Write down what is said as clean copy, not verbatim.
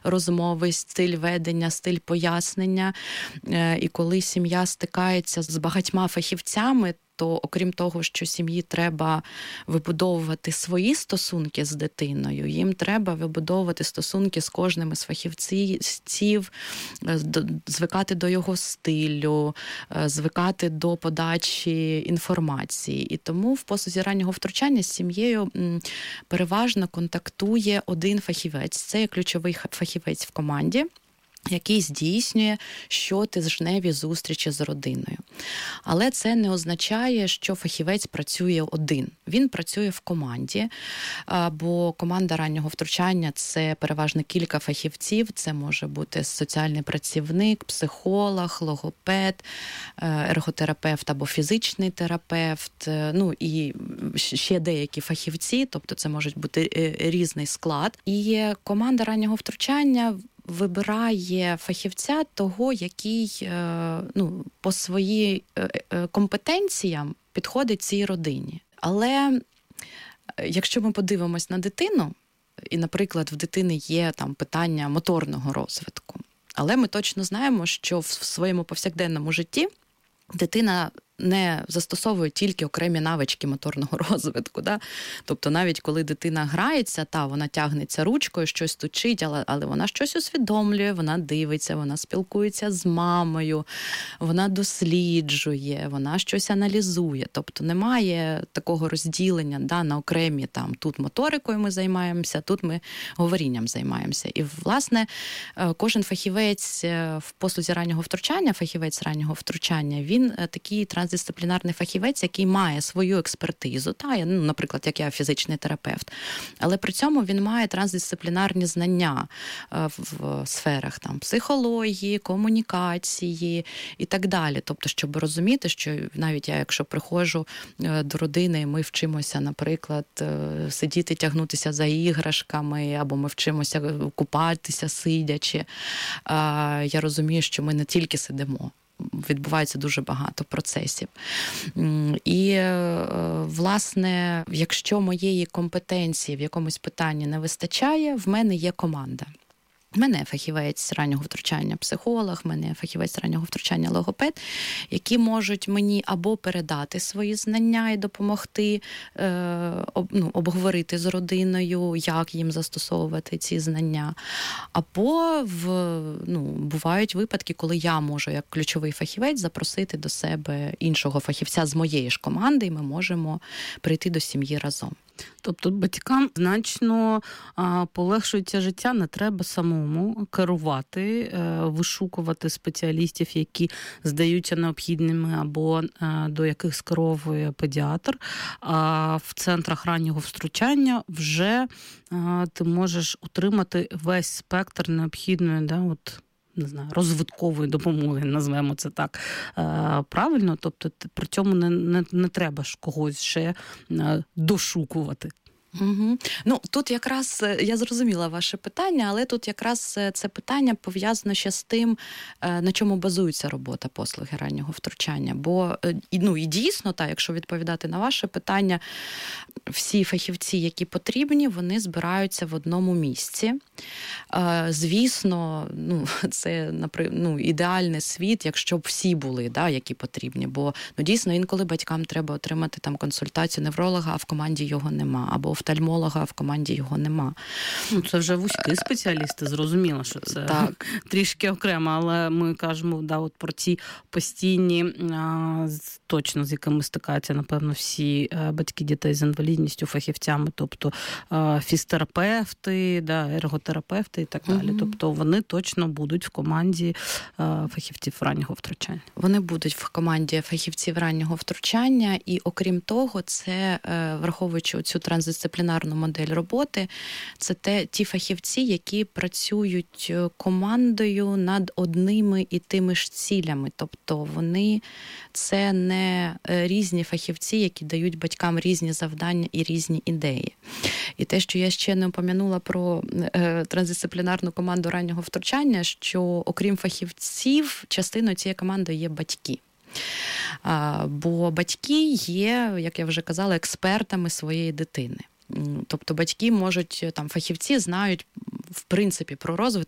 розмови, стиль ведення, стиль пояснення. І коли сім'я стикається з багатьма фахівцями, то окрім того, що сім'ї треба вибудовувати свої стосунки з дитиною, їм треба вибудовувати стосунки з кожним із фахівців, звикати до його стилю, звикати до подачі інформації. І тому в послузі раннього втручання з сім'єю переважно контактує один фахівець. Це є ключовий фахівець в команді, який здійснює щотижневі зустрічі з родиною. Але це не означає, що фахівець працює один. Він працює в команді, бо команда раннього втручання – це переважно кілька фахівців. Це може бути соціальний працівник, психолог, логопед, ерготерапевт або фізичний терапевт, ну і ще деякі фахівці, тобто це може бути різний склад. І команда раннього втручання вибирає фахівця того, який по своїм компетенціям підходить цій родині. Але якщо ми подивимось на дитину, і, наприклад, в дитини є там питання моторного розвитку, але ми точно знаємо, що в своєму повсякденному житті дитина не застосовує тільки окремі навички моторного розвитку. Да? Тобто навіть коли дитина грається, вона тягнеться ручкою, щось стучить, але вона щось усвідомлює, вона дивиться, вона спілкується з мамою, вона досліджує, вона щось аналізує. Тобто немає такого розділення на окремі, тут моторикою ми займаємося, тут ми говорінням займаємося. І, власне, кожен фахівець в послузі раннього втручання, він такий трансдисциплінарний фахівець, який має свою експертизу, наприклад, як я фізичний терапевт, але при цьому він має трансдисциплінарні знання в сферах психології, комунікації і так далі. Тобто, щоб розуміти, що навіть я, якщо приходжу до родини, ми вчимося, наприклад, сидіти, тягнутися за іграшками, або ми вчимося купатися сидячи, я розумію, що ми не тільки сидимо. Відбувається дуже багато процесів. І, власне, якщо моєї компетенції в якомусь питанні не вистачає, в мене є команда. В мене фахівець раннього втручання психолог, в мене фахівець раннього втручання логопед, які можуть мені або передати свої знання і допомогти обговорити з родиною, як їм застосовувати ці знання. Або бувають випадки, коли я можу, як ключовий фахівець, запросити до себе іншого фахівця з моєї ж команди, і ми можемо прийти до сім'ї разом. Тобто батькам значно полегшується життя, не треба самому керувати, вишукувати спеціалістів, які здаються необхідними або до яких скеровує педіатр. А в центрах раннього втручання вже ти можеш отримати весь спектр необхідної, розвиткової допомоги, назвемо це так правильно. Тобто при цьому не треба ж когось ще дошукувати. Угу. Тут якраз, я зрозуміла ваше питання, але тут якраз це питання пов'язано ще з тим, на чому базується робота послуги раннього втручання. Бо, і дійсно, якщо відповідати на ваше питання, всі фахівці, які потрібні, вони збираються в одному місці. Звісно, це ідеальний світ, якщо б всі були, які потрібні. Бо, дійсно, інколи батькам треба отримати консультацію невролога, а в команді його нема. Або офтальмолога, а в команді його нема. Це вже вузькі спеціалісти, зрозуміло, що це так. Трішки окремо, але ми кажемо про ці постійні, точно з якими стикаються, напевно, всі батьки дітей з інвалідністю, фахівцями, тобто фізтерапевти, ерготерапевти і так далі. Тобто вони точно будуть в команді фахівців раннього втручання. Вони будуть в команді фахівців раннього втручання, і окрім того, це, враховуючи цю трансдисциплінарну модель роботи, це ті фахівці, які працюють командою над одними і тими ж цілями. Тобто це не різні фахівці, які дають батькам різні завдання і різні ідеї. І те, що я ще не упомянула про трансдисциплінарну команду раннього втручання, що окрім фахівців, частиною цієї команди є батьки. Бо батьки є, як я вже казала, експертами своєї дитини. Тобто батьки можуть, фахівці знають, в принципі, про розвиток